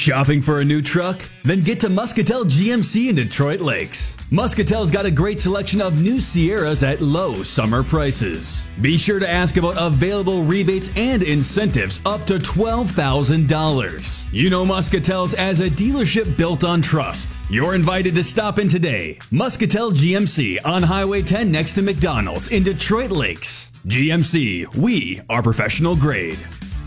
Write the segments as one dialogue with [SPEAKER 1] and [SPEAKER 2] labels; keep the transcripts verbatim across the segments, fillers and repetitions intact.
[SPEAKER 1] Shopping for a new truck? Then get to Muscatel G M C in Detroit Lakes. Muscatel's got a great selection of new Sierras at low summer prices. Be sure to ask about available rebates and incentives up to twelve thousand dollars. You know Muscatel's as a dealership built on trust. You're invited to stop in today. Muscatel G M C on Highway ten next to McDonald's in Detroit Lakes. G M C, we are professional grade.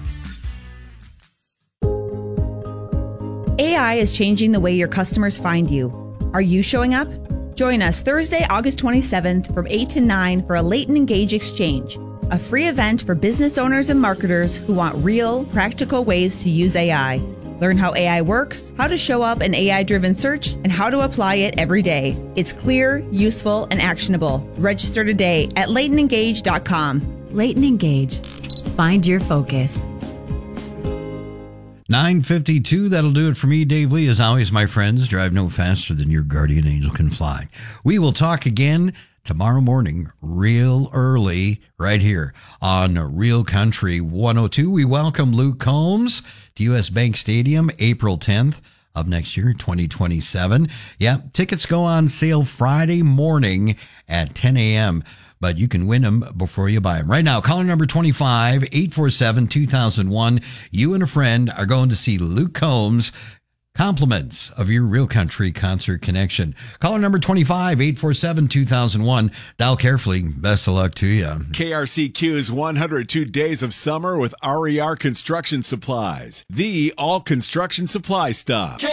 [SPEAKER 2] A I is changing the way your customers find you. Are you showing up? Join us Thursday, August twenty-seventh from eight to nine for a Leighton Engage Exchange, a free event for business owners and marketers who want real, practical ways to use A I. Learn how A I works, how to show up an A I-driven search, and how to apply it every day. It's clear, useful, and actionable. Register today at leighton engage dot com.
[SPEAKER 3] Leighton Engage. Find your focus.
[SPEAKER 4] nine fifty-two, that'll do it for me, Dave Lee. As always, my friends, drive no faster than your guardian angel can fly. We will talk again tomorrow morning, real early, right here on Real Country one oh two. We welcome Luke Combs to U S Bank Stadium, April tenth of next year, twenty twenty-seven. Yeah, tickets go on sale Friday morning at ten a.m., but you can win them before you buy them. Right now, caller number twenty-five, eight four seven, two thousand one. You and a friend are going to see Luke Combs. Compliments of your Real Country Concert Connection. Caller number twenty-five, eight four seven, two thousand one. Dial carefully. Best of luck to you.
[SPEAKER 5] K R C Q's one hundred two Days of Summer with R E R Construction Supplies, the all construction supply stop.